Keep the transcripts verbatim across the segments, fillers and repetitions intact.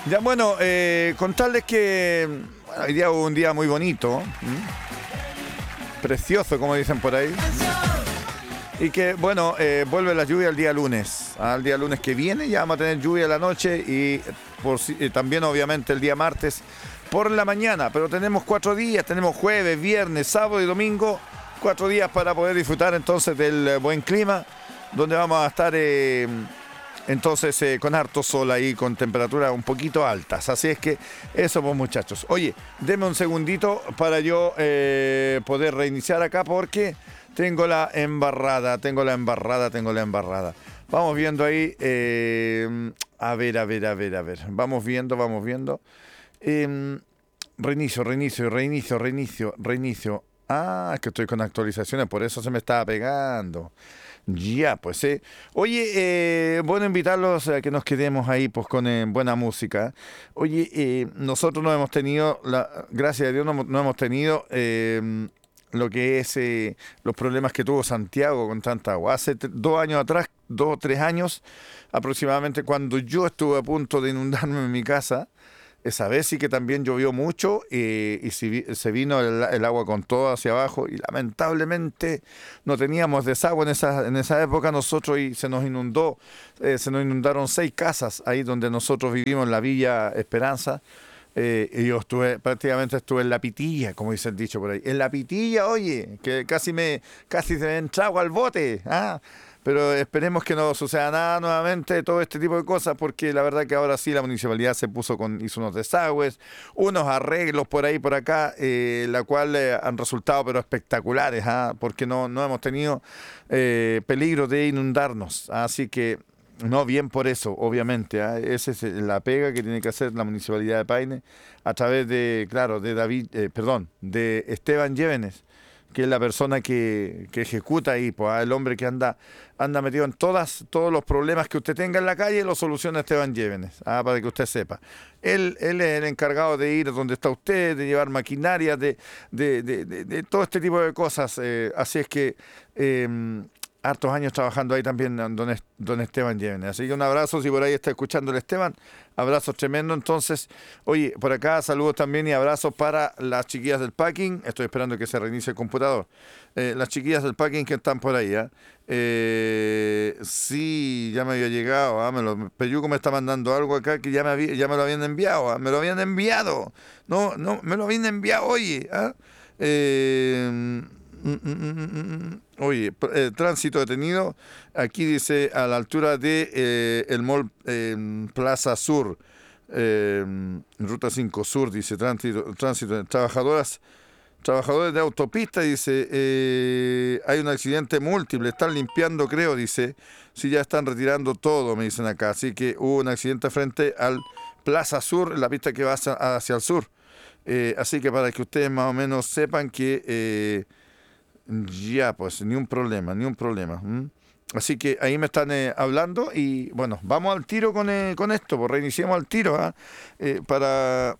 Ya, bueno, eh, contarles que bueno, hoy día hubo un día muy bonito, ¿m? Precioso, como dicen por ahí. Y que, bueno, eh, vuelve la lluvia el día lunes. Al día lunes que viene ya vamos a tener lluvia la noche y por, eh, también, obviamente, el día martes por la mañana. Pero tenemos cuatro días, tenemos jueves, viernes, sábado y domingo. Cuatro días para poder disfrutar entonces del eh, buen clima, donde vamos a estar eh, entonces eh, con harto sol ahí, con temperaturas un poquito altas. Así es que eso, pues, muchachos. Oye, denme un segundito para yo eh, poder reiniciar acá porque tengo la embarrada, tengo la embarrada, tengo la embarrada. Vamos viendo ahí, eh, a ver, a ver, a ver, a ver. Vamos viendo, vamos viendo. Eh, reinicio, reinicio, reinicio, reinicio, reinicio. Ah, es que estoy con actualizaciones, por eso se me estaba pegando. Ya, pues sí. Eh. Oye, eh, bueno, invitarlos a que nos quedemos ahí pues con eh, buena música. Oye, eh, nosotros no hemos tenido, la, gracias a Dios, no, no hemos tenido eh, lo que es eh, los problemas que tuvo Santiago con tanta agua. Hace t- dos años atrás, dos o tres años aproximadamente, cuando yo estuve a punto de inundarme en mi casa, esa vez sí que también llovió mucho eh, y si vi, se vino el, el agua con todo hacia abajo y lamentablemente no teníamos desagüe en esa, en esa época nosotros y se nos inundó, eh, se nos inundaron seis casas ahí donde nosotros vivimos en la Villa Esperanza. Eh, y yo estuve, prácticamente estuve en la pitilla, como dice el dicho por ahí. En la pitilla, oye, que casi me, casi se me entraba al bote, ¿ah? Pero esperemos que no suceda nada nuevamente, todo este tipo de cosas, porque la verdad que ahora sí la municipalidad se puso con, hizo unos desagües, unos arreglos por ahí, por acá, eh, la cual eh, han resultado pero espectaculares, ¿ah? Porque no, no hemos tenido eh, peligro de inundarnos, así que no, bien por eso, obviamente, ¿eh? Esa es la pega que tiene que hacer la Municipalidad de Paine a través de, claro, de David, eh, perdón, de Esteban Llévenes, que es la persona que, que ejecuta ahí, pues, ¿eh? El hombre que anda anda metido en todas todos los problemas que usted tenga en la calle, lo soluciona Esteban Llévenes, ¿ah? Para que usted sepa. Él, él es el encargado de ir donde está usted, de llevar maquinaria, de, de, de, de, de todo este tipo de cosas. Eh, así es que... Eh, hartos años trabajando ahí también don, Est- don Esteban Llévenes. Así que un abrazo, si por ahí está escuchando el Esteban, abrazos tremendo. Entonces, oye, por acá saludos también y abrazos para las chiquillas del packing. Estoy esperando que se reinicie el computador. Eh, las chiquillas del packing que están por ahí, ¿eh? Eh, sí, ya me había llegado, ¿ah? Me lo, Peyuco me está mandando algo acá que ya me, había, ya me lo habían enviado, ¿ah? Me lo habían enviado. No, no, me lo habían enviado, oye, ¿ah? Eh... Mm, mm, mm, mm, mm. Oye, eh, tránsito detenido, aquí dice a la altura de eh, el mall eh, Plaza Sur, eh, Ruta cinco Sur, dice tránsito, tránsito, trabajadoras, trabajadores de autopista, dice, eh, hay un accidente múltiple, están limpiando, creo, dice, sí, ya están retirando todo, me dicen acá, así que hubo un accidente frente al Plaza Sur, la pista que va hacia, hacia el sur, eh, así que para que ustedes más o menos sepan que... Eh, ya, pues, ni un problema, ni un problema. ¿m? Así que ahí me están eh, hablando y, bueno, vamos al tiro con, eh, con esto, pues reiniciemos al tiro, ¿ah? eh, para,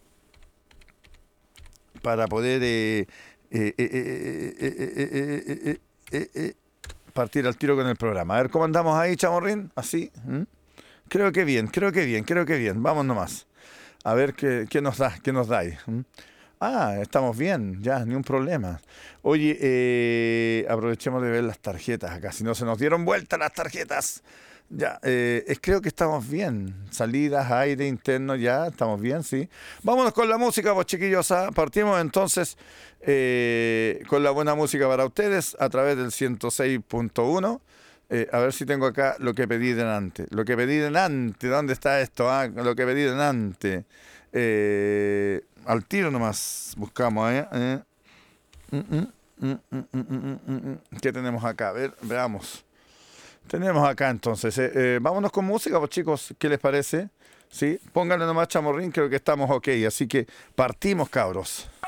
para poder eh, eh, eh, eh, eh, eh, eh, eh, eh, eh, eh, partir al tiro con el programa. A ver cómo andamos ahí, Chamorrín, así. ¿m? Creo que bien, creo que bien, creo que bien. Vamos nomás. A ver qué, qué nos da, qué nos da ahí. ¿m? Ah, estamos bien, ya, ni un problema. Oye, eh, aprovechemos de ver las tarjetas acá, si no se nos dieron vuelta las tarjetas. Ya, eh, es, creo que estamos bien. Salidas, aire interno, ya, estamos bien, sí. Vámonos con la música, pues chiquillos. ¿ah? Partimos entonces eh, con la buena música para ustedes a través del ciento seis punto uno. Eh, a ver si tengo acá lo que pedí delante. Lo que pedí delante, ¿dónde está esto? Ah, lo que pedí delante. Eh, al tiro nomás buscamos, ¿eh? ¿Eh? Mm, mm, mm, mm, mm, mm, mm, mm. ¿Qué tenemos acá? A ver, veamos. Tenemos acá entonces. Eh, eh, vámonos con música, pues chicos. ¿Qué les parece? ¿Sí? Pónganle nomás Chamorrín, creo que estamos ok. Así que partimos, cabros.